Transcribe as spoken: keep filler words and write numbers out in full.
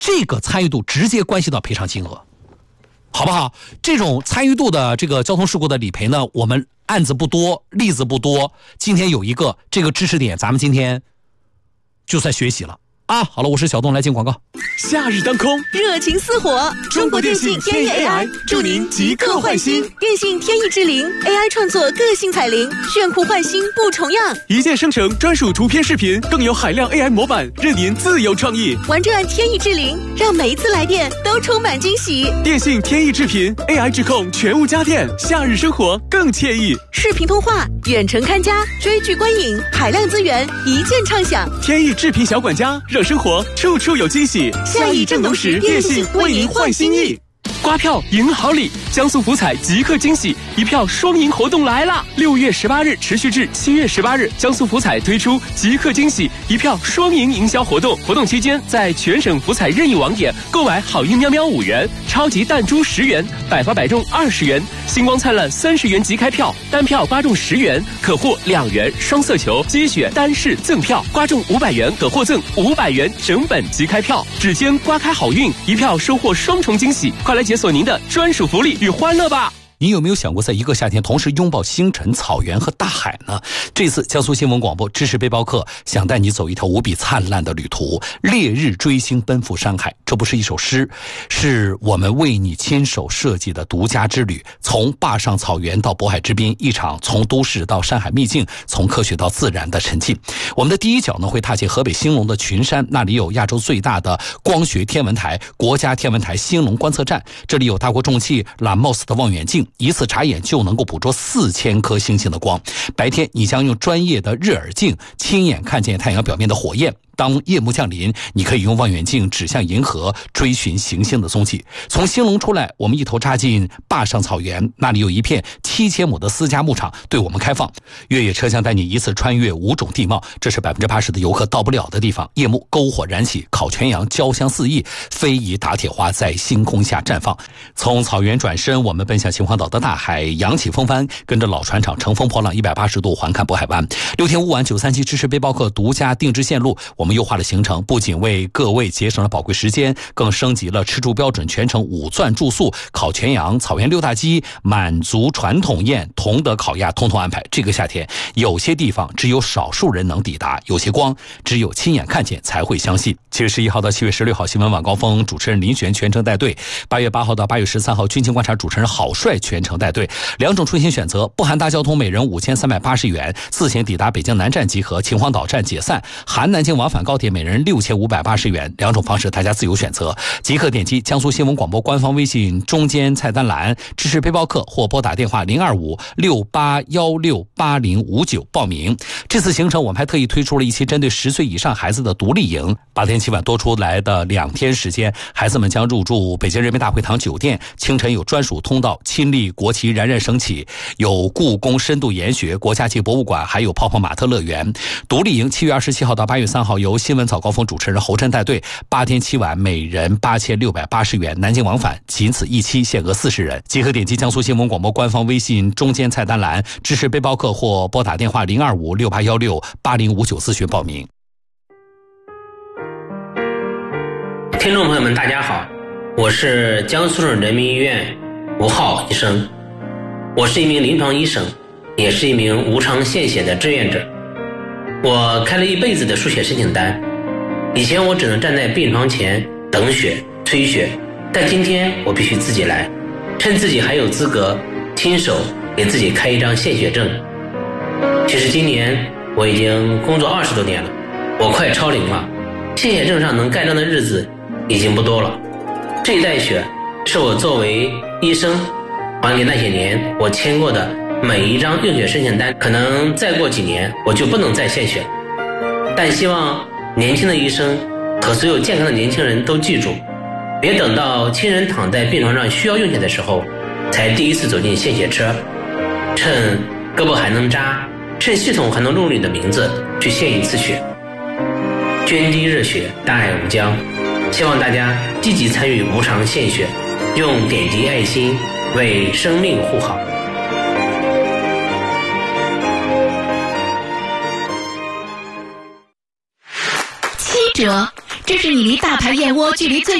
这个参与度直接关系到赔偿金额，好不好？这种参与度的这个交通事故的理赔呢，我们案子不多，例子不多，今天有一个这个知识点，咱们今天就算学习了啊。好了，我是小东，来进广告。 夏日当空， 热情似火，中国电信天翼 A I 祝您即刻换新。电信天翼智灵 A I 创作个性彩铃，炫酷换新不重样， 一键生成专属图片视频，更有海量 A I 模板，任您自由创意。 玩转天翼智灵，让每一次来电都充满惊喜。 电信天翼智频 A I 智控全屋家电，夏日生活更惬意。 视频通话、远程看家、追剧观影，海量资源一键畅享。 天翼智频小管家，让生活处处有惊喜。 夏意正浓时，电信为您换新意。 刮票赢好礼，江苏福彩即刻惊喜，一票双赢活动来了！六月十八日持续至七月十八日，江苏福彩推出即刻惊喜一票双赢营销活动。活动期间，在全省福彩任意网点购买好运喵喵五元、超级弹珠十元、百发百中二十元、星光灿烂三十元即开票，单票刮中十元可获两元双色球积雪单式赠票，刮中五百元可获赠五百元整本即开票。指尖刮开好运，一票收获双重惊喜，快来解锁您的专属福利与欢乐吧！ 你有没有想过，在一个夏天同时拥抱星辰、草原和大海呢？这次江苏新闻广播知识背包客想带你走一条无比灿烂的旅途，烈日追星，奔赴山海。这不是一首诗，是我们为你亲手设计的独家之旅，从坝上草原到渤海之滨，一场从都市到山海秘境，从科学到自然的沉浸。我们的第一脚呢，会踏进河北兴隆的群山，那里有亚洲最大的光学天文台——国家天文台兴隆观测站，这里有大国重器 Lamos 的望远镜，一次眨眼就能够捕捉四千颗星星的光。白天你将用专业的日耳镜亲眼看见太阳表面的火焰，当夜幕降临，你可以用望远镜指向银河，追寻行星的踪迹。从兴隆出来，我们一头扎进坝上草原，那里有一片七千亩的私家牧场对我们开放。越野车厢带你一次穿越五种地貌，这是百分之八十的游客到不了的地方。夜幕篝火燃起，烤全羊焦香四溢，非遗打铁花在星空下绽放。从草原转身，我们奔向秦皇岛的大海，扬起风帆，跟着老船长乘风破浪一百八十度环看渤海湾。六天五晚九三七知识背包客独家定制线路，我们优化了行程，不仅为各位节省了宝贵时间，更升级了吃住标准，全程五钻住宿，烤全羊、草原溜大鸡、满族传统宴、同德烤鸭，通通安排。这个夏天，有些地方只有少数人能抵达，有些光只有亲眼看见才会相信。七月十一号到七月十六号，新闻晚高峰主持人林璇全程带队；八月八号到八月十三号，军情观察主持人郝帅全程带队。两种出行选择，不含大交通，每人五千三百八十元，自行抵达北京南站集合，秦皇岛站解散；含南京往返高铁，每人六千五百八十元。两种方式大家自由选择，即刻点击江苏新闻广播官方微信中间菜单栏知识背包客，或拨打电话零二五六八幺六八零五九报名。这次行程我们还特意推出了一期针对十岁以上孩子的独立营，八天七晚多出来的两天时间，孩子们将入住北京人民大会堂酒店，清晨有专属通道，亲历国旗冉冉升起，有故宫深度研学、国家级博物馆，还有泡泡玛特乐园。独立营七月二十七号到八月三号，由新闻早高峰主持人侯震带队，八天七晚，每人八千六百八十元，南京往返，仅此一期，限额四十人。即可点击江苏新闻广播官方微信中间菜单栏支持背包客，或拨打电话零二五六八幺六八零五九咨询报名。 听众朋友们，大家好，我是江苏省人民医院吴浩医生，我是一名临床医生，也是一名无偿献血的志愿者。我开了一辈子的输血申请单，以前我只能站在病床前等血催血，但今天我必须自己来，趁自己还有资格，亲手给自己开一张献血证。其实今年我已经工作二十多年了，我快超龄了，献血证上能盖章的日子已经不多了。这一袋血是我作为医生还给那些年我签过的每一张用血申请单，可能再过几年我就不能再献血，但希望年轻的医生和所有健康的年轻人都记住，别等到亲人躺在病床上需要用血的时候才第一次走进献血车，趁胳膊还能扎，趁系统还能录你的名字去献一次血。捐滴热血，大爱无疆，希望大家积极参与无偿献血，用点滴爱心为生命护航。 七折， 这是你离大牌燕窝距离最